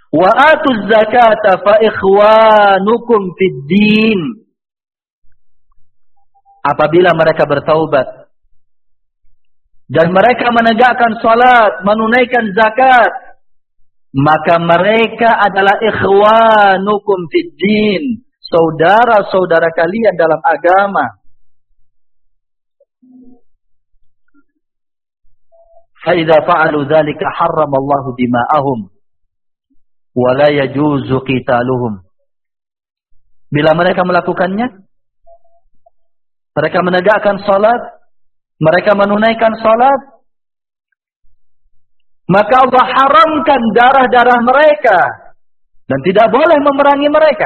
wa atuz zakata fa ikhwanukum fid din. Apabila mereka bertaubat dan mereka menegakkan salat, menunaikan zakat, maka mereka adalah ikhwanukum fid din, saudara-saudara kalian dalam agama. Fa idza fa'alu dzalika harramallahu dima'ahum wa la yajuzu qitaluhum. Bila mereka melakukannya, mereka menegakkan salat, mereka menunaikan salat, maka Allah haramkan darah-darah mereka dan tidak boleh memerangi mereka.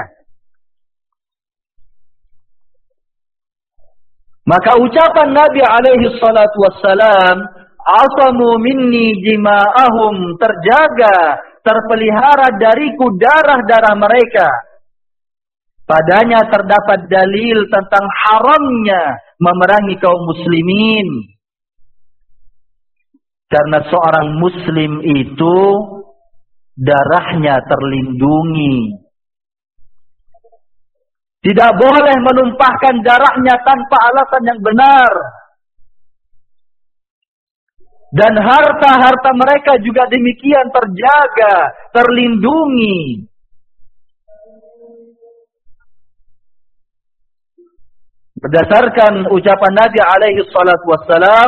Maka ucapan Nabi alaihi salatu wassalam, asamu minni jima'ahum, terjaga, terpelihara dariku darah-darah mereka. Padanya terdapat dalil tentang haramnya memerangi kaum muslimin. Karena seorang muslim itu darahnya terlindungi. Tidak boleh menumpahkan darahnya tanpa alasan yang benar. Dan harta-harta mereka juga demikian terjaga, terlindungi. Berdasarkan ucapan Nabi alaihi salatu wassalam,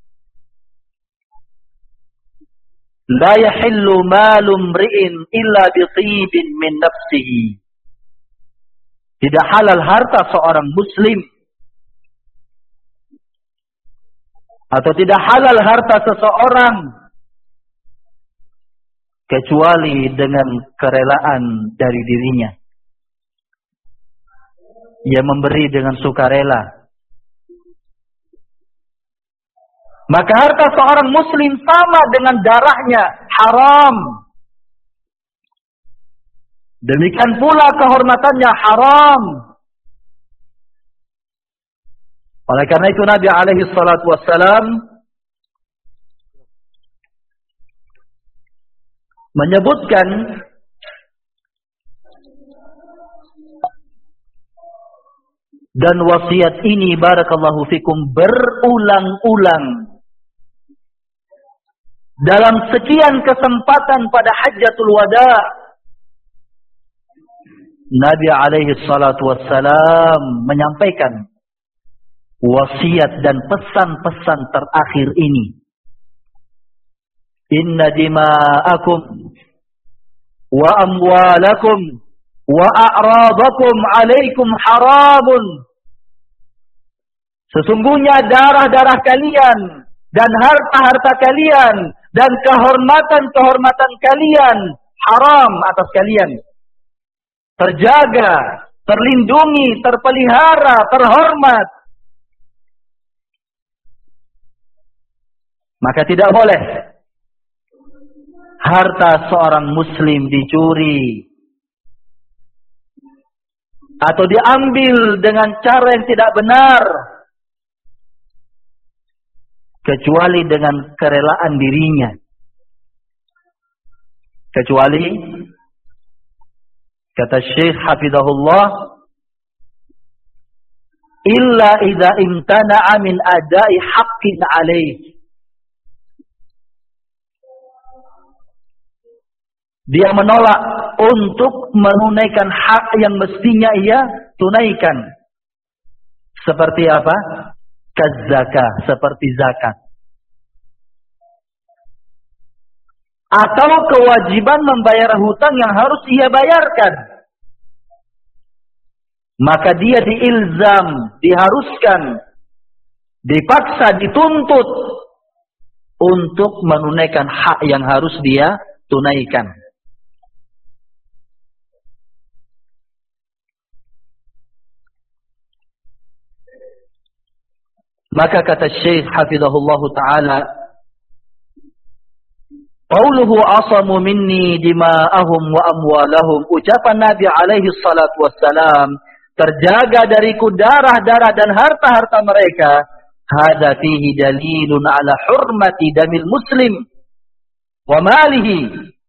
la yahillu malu mri'in illa bi tibin min nafsihi. Tidak halal harta seorang muslim, atau tidak halal harta seseorang kecuali dengan kerelaan dari dirinya. Ia memberi dengan sukarela. Maka harta seorang muslim sama dengan darahnya, haram. Demikian pula kehormatannya haram. Oleh karena itu Nabi alaihi salatu wassalam menyebutkan dan wasiat ini barakallahu fikum berulang-ulang dalam sekian kesempatan pada Hajjatul Wada. Nabi alaihi salatu wassalam menyampaikan wasiat dan pesan-pesan terakhir ini. Inna dima'akum wa amwalakum wa a'radakum alaikum haramun. Sesungguhnya darah-darah kalian dan harta-harta kalian dan kehormatan-kehormatan kalian haram atas kalian. Terjaga, terlindungi, terpelihara, terhormat. Maka tidak boleh harta seorang muslim dicuri atau diambil dengan cara yang tidak benar, kecuali dengan kerelaan dirinya. Kecuali, kata Syekh hafizahullah, illa idza imtana'a min ada'i haqqin alaih. Dia menolak untuk menunaikan hak yang mestinya ia tunaikan. Seperti apa? Kazakah, seperti zakat. Atau kewajiban membayar hutang yang harus ia bayarkan. Maka dia diilzam, diharuskan, dipaksa, dituntut untuk menunaikan hak yang harus dia tunaikan. Maka kata Syekh hafizahullah ta'ala, qauluhu asamu minni dima'ahum wa amwalahum, ucapan Nabi alaihi salatu wassalam, terjaga dariku darah-darah dan harta-harta mereka, hadza fihi dalilun ala hurmati damil muslim wa malihi.